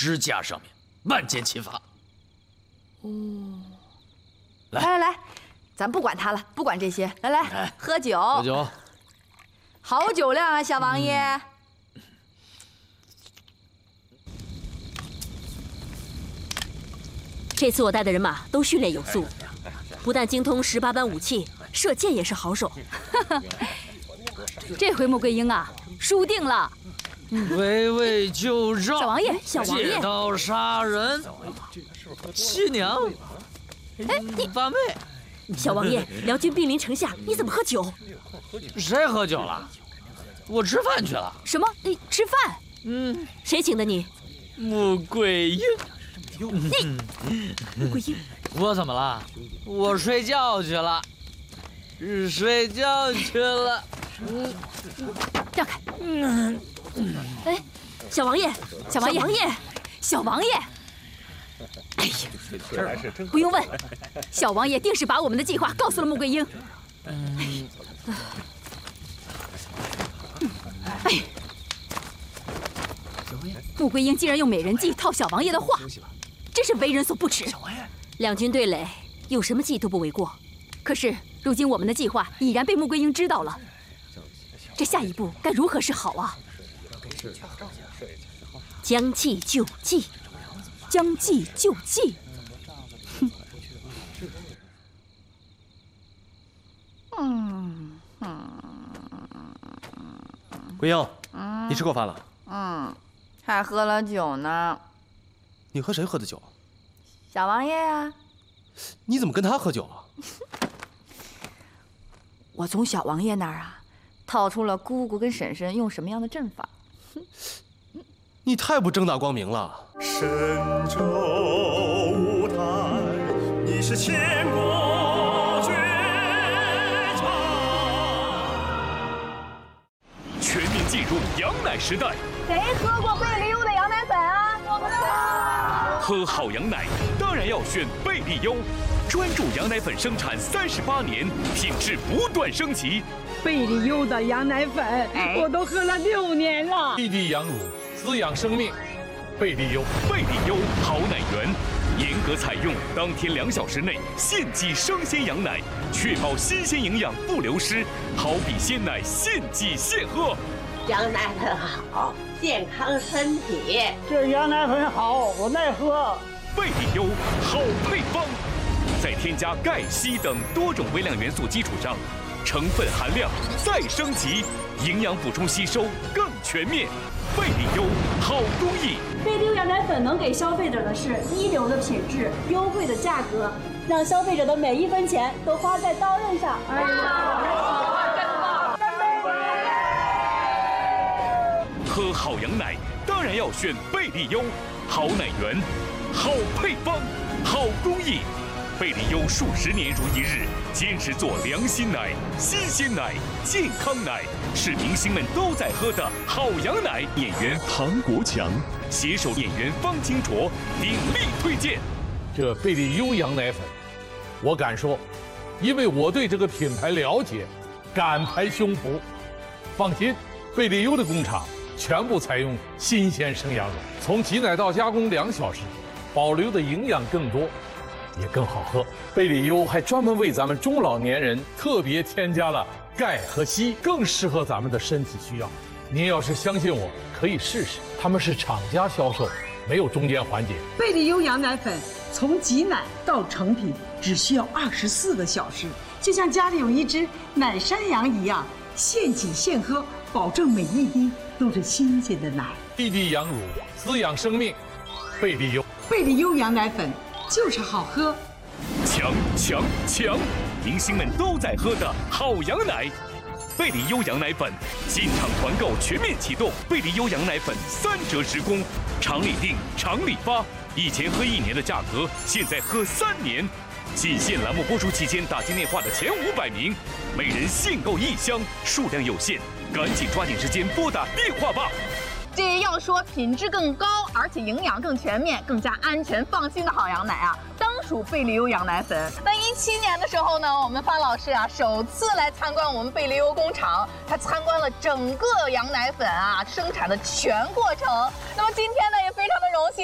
支架上面，万箭齐发。 哦，来，咱不管他了，不管这些，来，喝酒。 喝酒。 好酒量啊，小王爷。 这次我带的人马都训练有素，不但精通18般武器，射箭也是好手。 这回穆桂英啊，输定了。 围魏救赵， 小王爷， 借刀杀人，七娘， 哎，你八妹， 小王爷，辽军兵临城下，你怎么喝酒？ 谁喝酒了？我吃饭去了。 什么？你吃饭？ 谁请的你？ 穆桂英。 穆桂英， 我怎么了？我睡觉去了，睡觉去了。 让开！ 哎，小王爷， 小王爷！哎呀，不用问，小王爷定是把我们的计划告诉了穆桂英。哎，穆桂英竟然用美人计套小王爷的话，真是为人所不齿。 两军对垒，有什么计都不为过。 可是如今我们的计划已然被穆桂英知道了，这下一步该如何是好啊？ 将计就计， 将计就计。 桂英，你吃过饭了？ 还喝了酒呢。 你和谁喝的酒？ 小王爷呀。 你怎么跟他喝酒啊？ 我从小王爷那儿啊，套出了姑姑跟婶婶用什么样的阵法。 你太不正大光明了。 神州舞台，你是千古绝唱。 全面进入羊奶时代。 谁喝过贝利优的羊奶粉啊？我不知道。 喝好羊奶当然要选贝利优，专注羊奶粉生产38年，品质不断升级。 贝利优的羊奶粉，我都喝了6年了。 一滴羊乳，滋养生命。贝利优， 贝利优好奶源，严格采用当天2小时内现挤生鲜羊奶，确保新鲜营养不流失，好比鲜奶现挤现喝。 羊奶粉好，健康身体。 这羊奶粉好，我爱喝。 贝利优好配方，在添加钙、硒等多种微量元素基础上，成分含量再升级，营养补充吸收更全面。贝利优好工艺。 贝利优羊奶粉能给消费者的是一流的品质、优惠的价格，让消费者的每1分钱都花在刀刃上。哎呀！ 喝好羊奶当然要选贝利优，好奶源，好配方，好工艺。贝利优数10年如一日，坚持做良心奶、新鲜奶、健康奶，是明星们都在喝的好羊奶。演员唐国强携手演员方清卓鼎力推荐这贝利优羊奶粉，我敢说，因为我对这个品牌了解，敢拍胸脯。放心，贝利优的工厂全部采用新鲜生羊乳，从挤奶到加工2小时，保留的营养更多，也更好喝。贝利优还专门为咱们中老年人特别添加了钙和硒，更适合咱们的身体需要。您要是相信我，可以试试，他们是厂家销售，没有中间环节。 贝利优羊奶粉从挤奶到成品只需要24个小时，就像家里有一只奶山羊一样，现挤现喝，保证每一滴都是新鲜的奶。 一滴羊乳，滋养生命。贝利优， 贝利优羊奶粉就是好喝。 强强强！明星们都在喝的好羊奶。贝利优羊奶粉进场团购全面启动，贝利优羊奶粉3折直供，厂里订，厂里发。以前喝1年的价格，现在喝3年。仅限栏目播出期间打进电话的前500名，每人限购1箱，数量有限，赶紧抓紧时间拨打电话吧。 这要说品质更高，而且营养更全面、更加安全放心的好羊奶啊，当属贝利优羊奶粉。那17年的时候呢，我们范老师啊首次来参观我们贝利优工厂，他参观了整个羊奶粉啊生产的全过程。那么今天呢，也非常的荣幸。